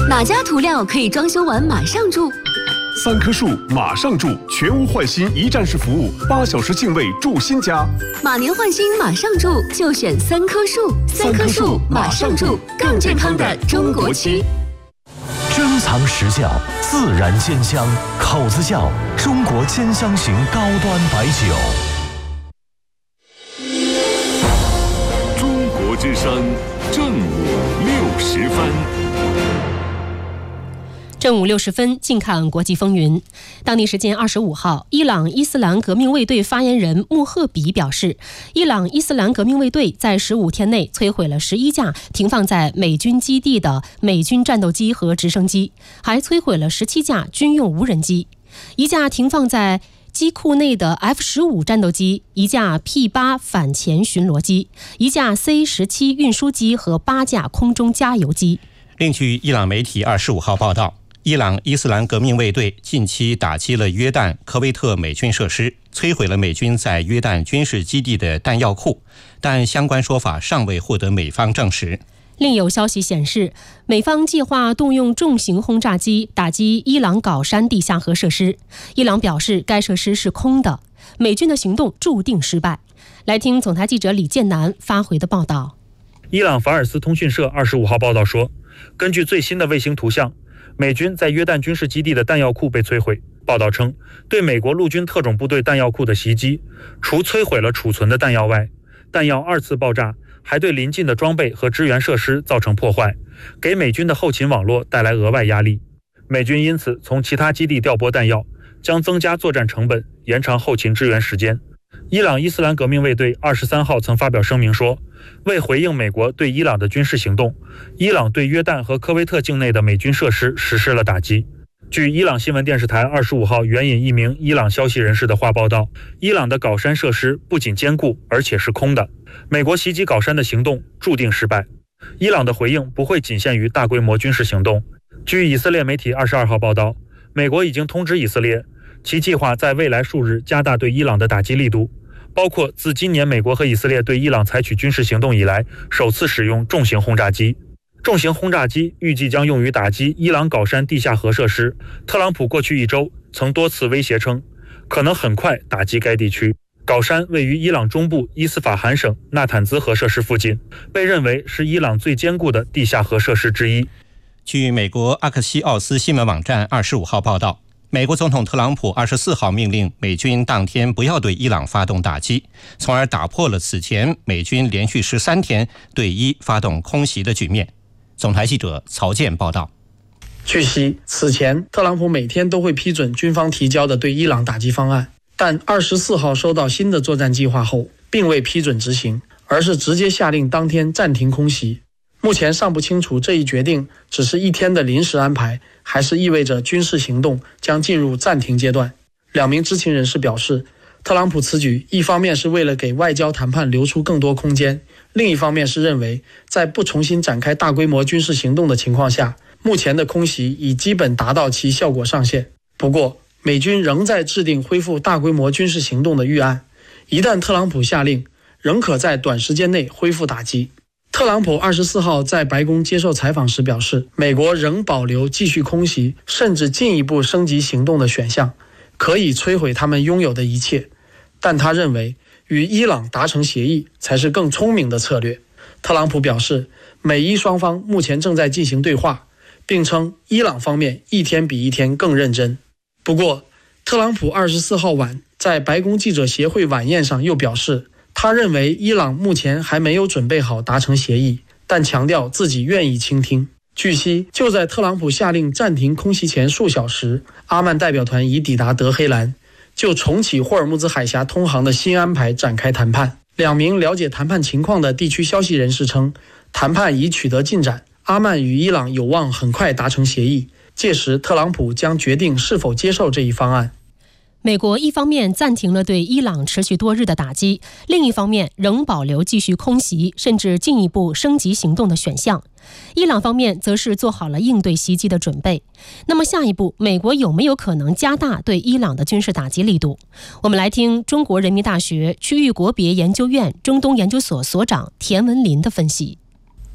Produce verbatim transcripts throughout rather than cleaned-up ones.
哪家涂料可以装修完马上住？ 三棵树马上住，全屋换新一站式服务，八小时净位住新家。 马年换新马上住，就选三棵树。三棵树马上住，更健康的中国区。 珍藏实窖，自然鲜香，口子窖，中国兼香型高端白酒。 中国之声，正午六十分。 正午六十分，近看国际风云。当地时间二十五号，伊朗伊斯兰革命卫队发言人穆赫比表示，伊朗伊斯兰革命卫队在十五天内摧毁了十一架停放在美军基地的美军战斗机和直升机，还摧毁了十七架军用无人机，一架停放在机库内的 F 十五 战斗机，一架 P 八 反潜巡逻机，一架 C 十七 运输机和八架空中加油机。 另据伊朗媒体二十五号报道，伊朗伊斯兰革命卫队近期打击了约旦、科威特美军设施，摧毁了美军在约旦军事基地的弹药库，但相关说法尚未获得美方证实。 另有消息显示，美方计划动用重型轰炸机打击伊朗皋山地下核设施。伊朗表示该设施是空的，美军的行动注定失败。来听总台记者李建南发回的报道。 伊朗法尔斯通讯社二十五号报道说，根据最新的卫星图像，美军在约旦军事基地的弹药库被摧毁。报道称，对美国陆军特种部队弹药库的袭击，除摧毁了储存的弹药外，弹药二次爆炸，还对邻近的装备和支援设施造成破坏，给美军的后勤网络带来额外压力。美军因此从其他基地调拨弹药，将增加作战成本，延长后勤支援时间。伊朗伊斯兰革命卫队二十三号曾发表声明说，为回应美国对伊朗的军事行动，伊朗对约旦和科威特境内的美军设施实施了打击。据伊朗新闻电视台二十五号援引一名伊朗消息人士的话报道，伊朗的皋山设施不仅坚固，而且是空的。美国袭击皋山的行动注定失败。伊朗的回应不会仅限于大规模军事行动。据以色列媒体二十二号报道，美国已经通知以色列，其计划在未来数日加大对伊朗的打击力度，包括自今年美国和以色列对伊朗采取军事行动以来，首次使用重型轰炸机。重型轰炸机预计将用于打击伊朗皋山地下核设施。特朗普过去一周曾多次威胁称，可能很快打击该地区。皋山位于伊朗中部伊斯法罕省纳坦兹核设施附近，被认为是伊朗最坚固的地下核设施之一。 据美国阿克西奥斯新闻网站二十五号报道，美国总统特朗普二十四号命令美军当天不要对伊朗发动打击，从而打破了此前美军连续十三天对伊发动空袭的局面。总台记者曹健报道。 据悉，此前特朗普每天都会批准军方提交的对伊朗打击方案，但二十四号收到新的作战计划后，并未批准执行，而是直接下令当天暂停空袭。目前尚不清楚这一决定只是一天的临时安排，还是意味着军事行动将进入暂停阶段。两名知情人士表示，特朗普此举一方面是为了给外交谈判留出更多空间，另一方面是认为在不重新展开大规模军事行动的情况下，目前的空袭已基本达到其效果上限。不过，美军仍在制定恢复大规模军事行动的预案，一旦特朗普下令，仍可在短时间内恢复打击。特朗普二十四号在白宫接受采访时表示，美国仍保留继续空袭甚至进一步升级行动的选项，可以摧毁他们拥有的一切，但他认为与伊朗达成协议才是更聪明的策略。特朗普表示，美伊双方目前正在进行对话，并称伊朗方面一天比一天更认真。不过，特朗普二十四号晚在白宫记者协会晚宴上又表示，他认为伊朗目前还没有准备好达成协议，但强调自己愿意倾听。据悉，就在特朗普下令暂停空袭前数小时，阿曼代表团已抵达德黑兰，就重启霍尔木兹海峡通航的新安排展开谈判。两名了解谈判情况的地区消息人士称，谈判已取得进展，阿曼与伊朗有望很快达成协议，届时特朗普将决定是否接受这一方案。 美国一方面暂停了对伊朗持续多日的打击，另一方面仍保留继续空袭甚至进一步升级行动的选项。伊朗方面则是做好了应对袭击的准备。那么下一步，美国有没有可能加大对伊朗的军事打击力度？我们来听中国人民大学区域国别研究院中东研究所所长田文林的分析。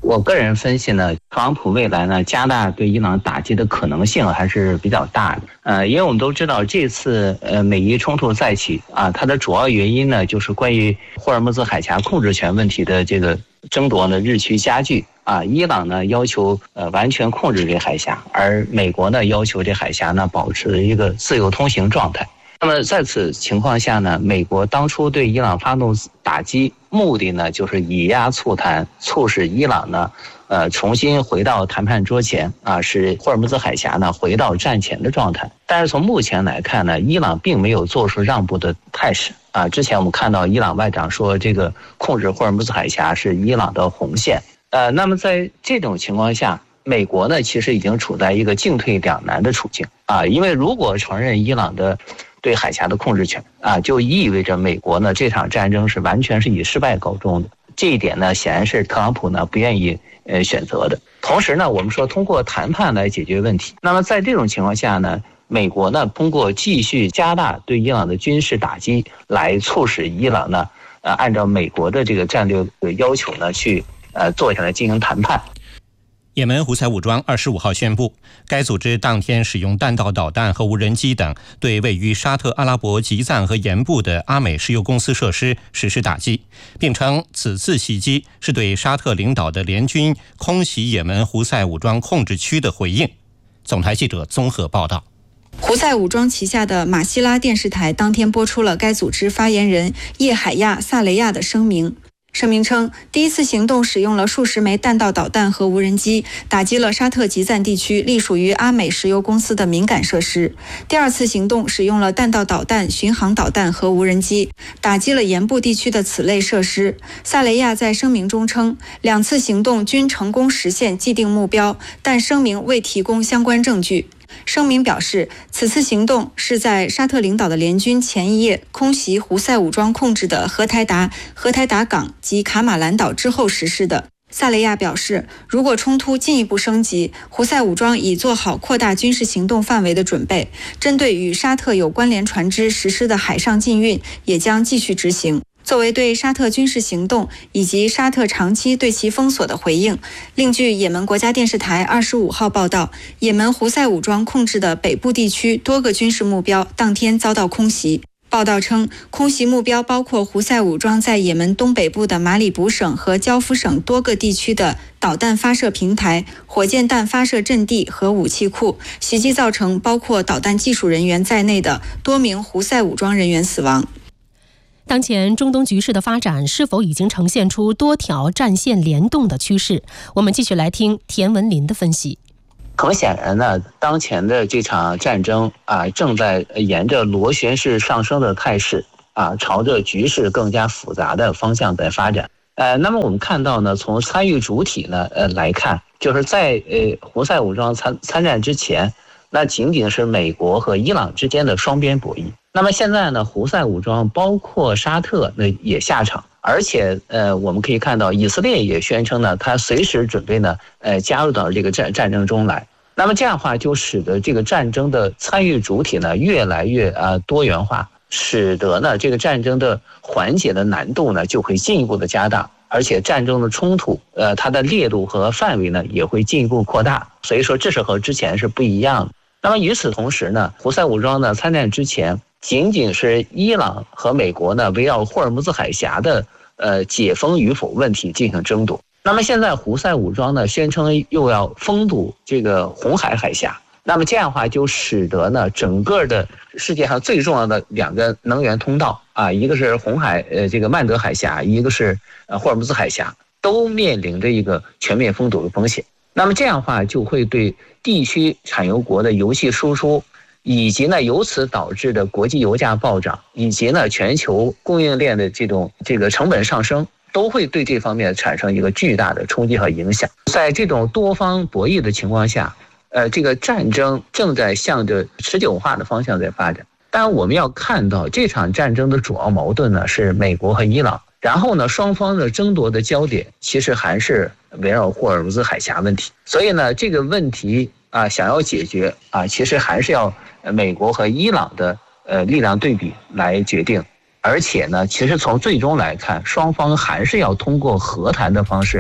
我个人分析呢，特朗普未来呢加大对伊朗打击的可能性还是比较大的。呃，因为我们都知道这次呃美伊冲突再起啊，它的主要原因呢就是关于霍尔木兹海峡控制权问题的这个争夺呢日趋加剧啊。伊朗呢要求呃完全控制这海峡，而美国呢要求这海峡呢保持一个自由通行状态。那么在此情况下呢，美国当初对伊朗发动打击，目的呢就是以压促谈，促使伊朗呢，呃重新回到谈判桌前啊，使霍尔木兹海峡呢回到战前的状态。但是从目前来看呢，伊朗并没有做出让步的态势啊。之前我们看到伊朗外长说，这个控制霍尔木兹海峡是伊朗的红线。呃，那么在这种情况下，美国呢其实已经处在一个进退两难的处境啊，因为如果承认伊朗的对海峡的控制权啊，就意味着美国呢这场战争是完全是以失败告终的。这一点呢，显然是特朗普呢不愿意呃选择的。同时呢，我们说通过谈判来解决问题。那么在这种情况下呢，美国呢通过继续加大对伊朗的军事打击，来促使伊朗呢呃按照美国的这个战略要求呢去呃坐下来进行谈判。 也门胡塞武装二十五号宣布，该组织当天使用弹道导弹和无人机等对位于沙特阿拉伯吉赞和盐部的阿美石油公司设施实施打击，并称此次袭击是对沙特领导的联军空袭也门胡塞武装控制区的回应。总台记者综合报道。 胡塞武装旗下的马希拉电视台当天播出了该组织发言人叶海亚·萨雷亚的声明。声明称，第一次行动使用了数十枚弹道导弹和无人机，打击了沙特吉赞地区隶属于阿美石油公司的敏感设施。第二次行动使用了弹道导弹、巡航导弹和无人机，打击了盐部地区的此类设施。萨雷亚在声明中称，两次行动均成功实现既定目标，但声明未提供相关证据。声明表示，此次行动是在沙特领导的联军前一夜空袭胡塞武装控制的荷台达、荷台达港及卡马兰岛之后实施的。萨雷亚表示，如果冲突进一步升级，胡塞武装已做好扩大军事行动范围的准备，针对与沙特有关联船只实施的海上禁运也将继续执行。作为对沙特军事行动以及沙特长期对其封锁的回应，另据也门国家电视台二十五号报道，也门胡塞武装控制的北部地区多个军事目标当天遭到空袭。报道称，空袭目标包括胡塞武装在也门东北部的马里卜省和焦夫省多个地区的导弹发射平台、火箭弹发射阵地和武器库，袭击造成包括导弹技术人员在内的多名胡塞武装人员死亡。 当前中东局势的发展是否已经呈现出多条战线联动的趋势？我们继续来听田文林的分析。 很显然呢，当前的这场战争啊，正在沿着螺旋式上升的态势啊，朝着局势更加复杂的方向在发展。呃，那么我们看到呢，从参与主体呢呃来看，就是在呃胡塞武装参参战之前，那仅仅是美国和伊朗之间的双边博弈。那么现在呢，胡塞武装包括沙特呢也下场，而且呃我们可以看到以色列也宣称呢，他随时准备呢呃加入到这个战战争中来。那么这样的话，就使得这个战争的参与主体呢越来越啊多元化，使得呢这个战争的缓解的难度呢就会进一步的加大，而且战争的冲突呃它的烈度和范围呢也会进一步扩大。所以说这是和之前是不一样的。那么与此同时呢，胡塞武装呢参战之前，仅仅是伊朗和美国呢围绕霍尔木兹海峡的呃解封与否问题进行争夺。那么现在胡塞武装呢宣称又要封堵这个红海海峡，那么这样的话就使得呢整个的世界上最重要的两个能源通道啊，一个是红海呃这个曼德海峡，一个是呃霍尔木兹海峡，都面临着一个全面封堵的风险。那么这样的话就会对地区产油国的油气输出，以及呢由此导致的国际油价暴涨，以及呢全球供应链的这种这个成本上升，都会对这方面产生一个巨大的冲击和影响。在这种多方博弈的情况下，呃，这个战争正在向着持久化的方向在发展。但我们要看到，这场战争的主要矛盾呢是美国和伊朗，然后呢双方的争夺的焦点其实还是围绕霍尔木兹海峡问题。所以呢这个问题啊想要解决啊，其实还是要美国和伊朗的呃力量对比来决定。而且呢，其实从最终来看，双方还是要通过和谈的方式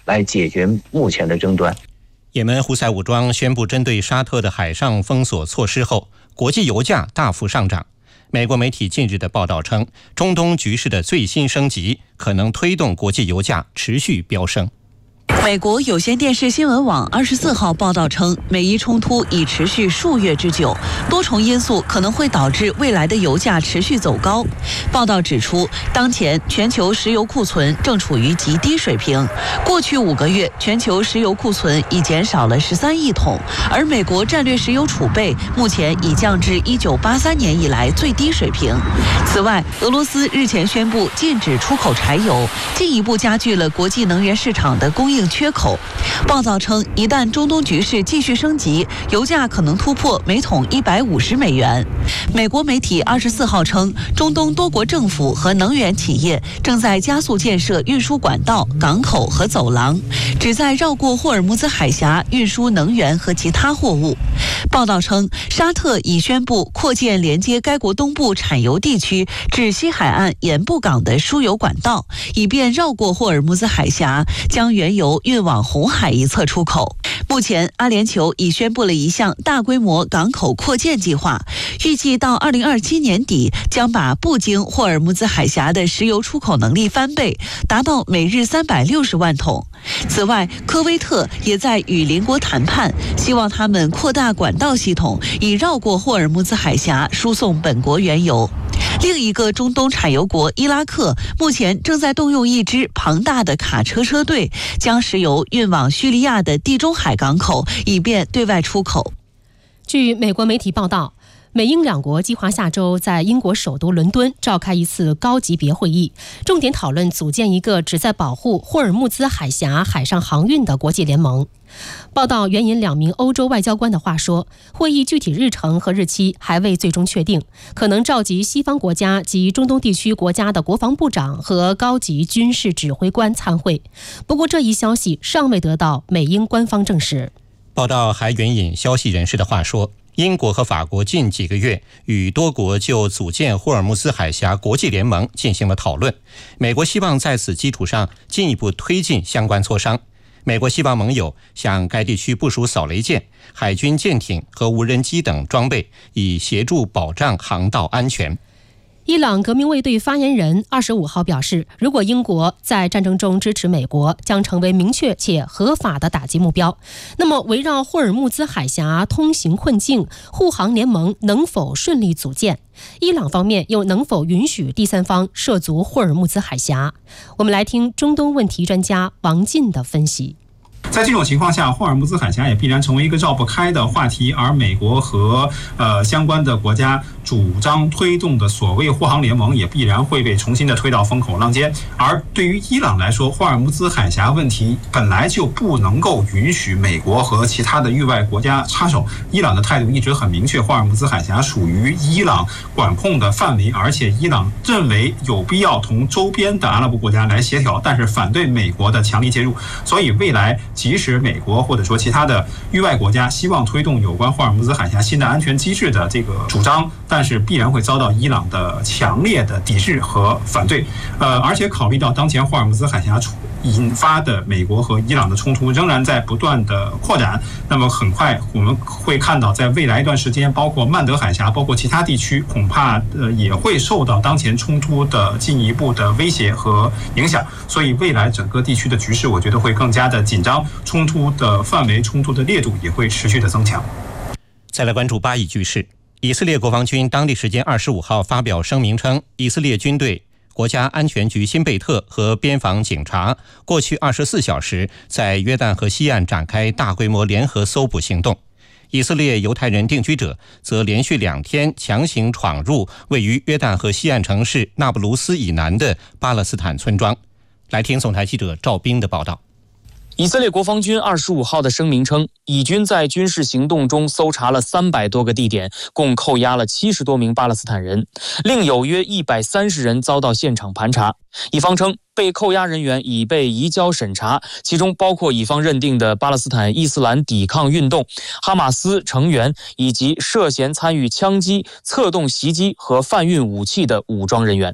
来解决目前的争端。 也门胡塞武装宣布针对沙特的海上封锁措施后，国际油价大幅上涨。美国媒体近日的报道称，中东局势的最新升级可能推动国际油价持续飙升。 美国有线电视新闻网二十四号报道称，美伊冲突已持续数月之久，多重因素可能会导致未来的油价持续走高。报道指出，当前全球石油库存正处于极低水平，过去五个月全球石油库存已减少了十三亿桶，而美国战略石油储备目前已降至一九八三年以来最低水平。此外，俄罗斯日前宣布禁止出口柴油，进一步加剧了国际能源市场的供应缺口。报道称，一旦中东局势继续升级，油价可能突破每桶一百五十美元。美国媒体二十四号称，中东多国政府和能源企业正在加速建设运输管道、港口和走廊，旨在绕过霍尔木兹海峡运输能源和其他货物。报道称，沙特已宣布扩建连接该国东部产油地区至西海岸盐布港的输油管道，以便绕过霍尔木兹海峡，将原油运往红海一侧出口。目前，阿联酋已宣布了一项大规模港口扩建计划，预计到二零二七年底将把不经霍尔木兹海峡的石油出口能力翻倍，达到每日三百六十万桶。此外，科威特也在与邻国谈判，希望他们扩大管道系统，以绕过霍尔木兹海峡输送本国原油。另一个中东产油国伊拉克目前正在动用一支庞大的卡车车队，将石油运往叙利亚的地中海港口，以便对外出口。 据美国媒体报道，美英两国计划下周在英国首都伦敦召开一次高级别会议，重点讨论组建一个旨在保护霍尔木兹海峡海上航运的国际联盟。报道援引两名欧洲外交官的话说，会议具体日程和日期还未最终确定，可能召集西方国家及中东地区国家的国防部长和高级军事指挥官参会。不过这一消息尚未得到美英官方证实。 报道还援引消息人士的话说，英国和法国近几个月与多国就组建霍尔木兹海峡国际联盟进行了讨论，美国希望在此基础上进一步推进相关磋商。美国希望盟友向该地区部署扫雷舰、海军舰艇和无人机等装备，以协助保障航道安全。 伊朗革命卫队发言人二十五号表示，如果英国在战争中支持美国，将成为明确且合法的打击目标。那么，围绕霍尔木兹海峡通行困境，护航联盟能否顺利组建？伊朗方面又能否允许第三方涉足霍尔木兹海峡？我们来听中东问题专家王进的分析。 在这种情况下，霍尔木兹海峡也必然成为一个绕不开的话题，而美国和呃相关的国家主张推动的所谓护航联盟也必然会被重新的推到风口浪尖。而对于伊朗来说，霍尔木兹海峡问题本来就不能够允许美国和其他的域外国家插手。伊朗的态度一直很明确，霍尔木兹海峡属于伊朗管控的范围，而且伊朗认为有必要同周边的阿拉伯国家来协调，但是反对美国的强力介入。所以未来即使美国或者说其他的域外国家希望推动有关霍尔木兹海峡新的安全机制的这个主张，但是必然会遭到伊朗的强烈的抵制和反对。呃，而且考虑到当前霍尔木兹海峡引发的美国和伊朗的冲突仍然在不断的扩展，那么很快我们会看到，在未来一段时间，包括曼德海峡，包括其他地区，恐怕呃也会受到当前冲突的进一步的威胁和影响。所以未来整个地区的局势，我觉得会更加的紧张，冲突的范围、冲突的烈度也会持续的增强。 再来关注巴以局势，以色列国防军当地时间二十五号发表声明称，以色列军队、国家安全局新贝特和边防警察过去二十四小时在约旦河西岸展开大规模联合搜捕行动。以色列犹太人定居者则连续两天强行闯入位于约旦河西岸城市那不鲁斯以南的巴勒斯坦村庄。来听总台记者赵斌的报道。 以色列国防军二十五号的声明称，以军在军事行动中搜查了三百多个地点，共扣押了七十多名巴勒斯坦人，另有约一百三十人遭到现场盘查。以方称，被扣押人员已被移交审查，其中包括以方认定的巴勒斯坦伊斯兰抵抗运动、哈马斯成员以及涉嫌参与枪击、策动袭击和贩运武器的武装人员。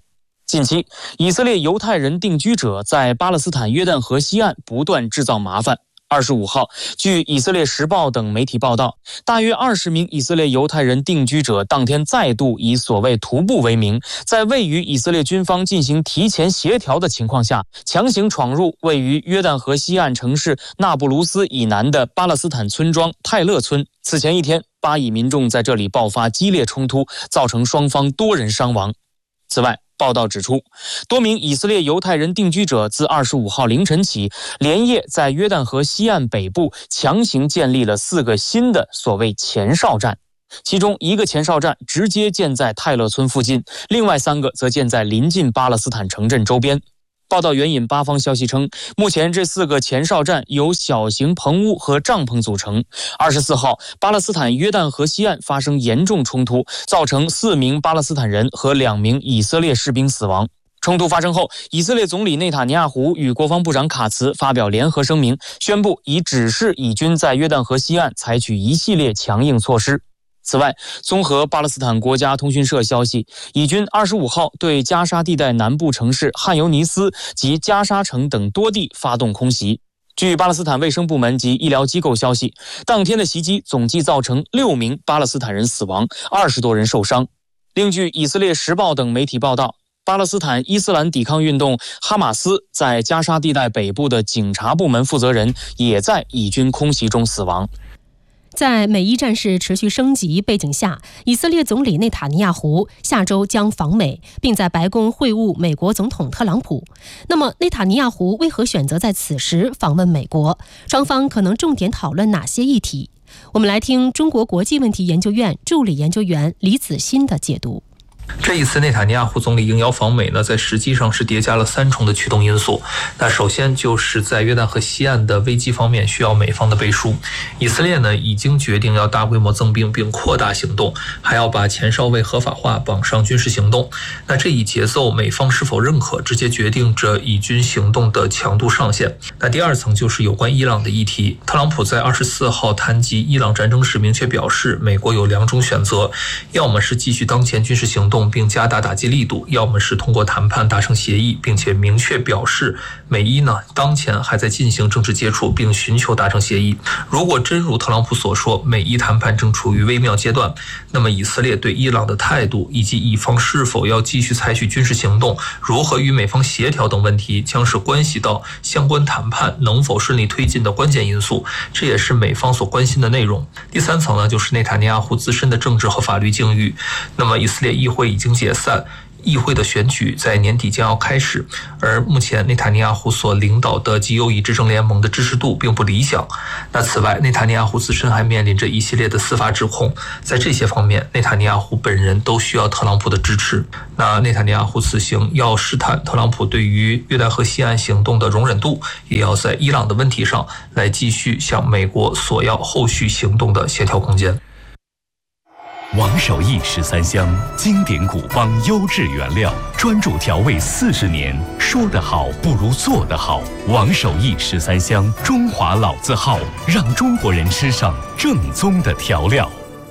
近期，以色列犹太人定居者在巴勒斯坦约旦河西岸不断制造麻烦。二十五号，据以色列时报等媒体报道，大约二十名以色列犹太人定居者当天再度以所谓徒步为名，在未与以色列军方进行提前协调的情况下，强行闯入位于约旦河西岸城市那不鲁斯以南的巴勒斯坦村庄泰勒村。此前一天，巴以民众在这里爆发激烈冲突，造成双方多人伤亡。此外，报道指出，多名以色列犹太人定居者自二十五号凌晨起，连夜在约旦河西岸北部强行建立了四个新的所谓前哨站，其中一个前哨站直接建在泰勒村附近，另外三个则建在临近巴勒斯坦城镇周边。报道援引巴方消息称，目前这四个前哨站由小型棚屋和帐篷组成。二十四号，巴勒斯坦约旦河西岸发生严重冲突，造成四名巴勒斯坦人和两名以色列士兵死亡。冲突发生后，以色列总理内塔尼亚胡与国防部长卡茨发表联合声明，宣布已指示以军在约旦河西岸采取一系列强硬措施。此外，综合巴勒斯坦国家通讯社消息，以军二十五号对加沙地带南部城市汉尤尼斯及加沙城等多地发动空袭。据巴勒斯坦卫生部门及医疗机构消息，当天的袭击总计造成六名巴勒斯坦人死亡，二十多人受伤。另据以色列时报等媒体报道，巴勒斯坦伊斯兰抵抗运动哈马斯在加沙地带北部的警察部门负责人也在以军空袭中死亡。 在美伊战事持续升级背景下，以色列总理内塔尼亚胡下周将访美，并在白宫会晤美国总统特朗普。那么，内塔尼亚胡为何选择在此时访问美国？双方可能重点讨论哪些议题？我们来听中国国际问题研究院助理研究员李子欣的解读。 这一次内塔尼亚胡总理应邀访美呢，在实际上是叠加了三重的驱动因素。那首先就是在约旦河西岸的危机方面需要美方的背书。以色列呢已经决定要大规模增兵并扩大行动，还要把前哨位合法化绑上军事行动。那这一节奏美方是否认可，直接决定着以军行动的强度上限。那第二层就是有关伊朗的议题。特朗普在二十四号谈及伊朗战争时明确表示，美国有两种选择，要么是继续当前军事行动并加大打击力度，要么是通过谈判达成协议，并且明确表示美伊呢当前还在进行政治接触，并寻求达成协议。如果真如特朗普所说，美伊谈判正处于微妙阶段，那么以色列对伊朗的态度以及以方是否要继续采取军事行动，如何与美方协调等问题，将是关系到相关谈判能否顺利推进的关键因素，这也是美方所关心的内容。第三层呢，就是内塔尼亚胡自身的政治和法律境遇。那么以色列议会已经解散，议会的选举在年底将要开始，而目前内塔尼亚胡所领导的极右翼执政联盟的支持度并不理想。那此外，内塔尼亚胡自身还面临着一系列的司法指控，在这些方面，内塔尼亚胡本人都需要特朗普的支持。那内塔尼亚胡此行要试探特朗普对于约旦河西岸行动的容忍度，也要在伊朗的问题上来继续向美国索要后续行动的协调空间。 王守义十三香，经典古方优质原料，专注调味四十年，说得好不如做得好。王守义十三香，中华老字号，让中国人吃上正宗的调料。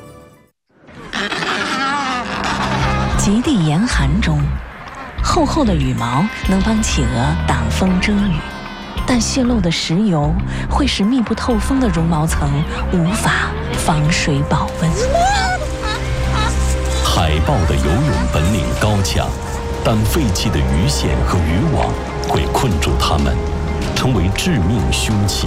极地严寒中，厚厚的羽毛能帮企鹅挡风遮雨，但泄漏的石油会使密不透风的绒毛层无法防水保温。 海豹的游泳本领高强，但废弃的鱼线和渔网会困住它们，成为致命凶器。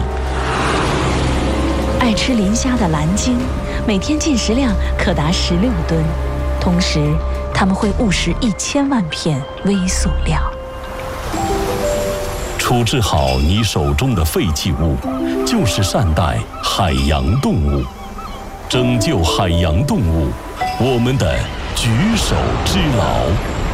爱吃磷虾的蓝鲸，每天进食量可达十六吨，同时它们会误食一千万片微塑料。 处置好你手中的废弃物，就是善待海洋动物，拯救海洋动物，我们的举手之劳。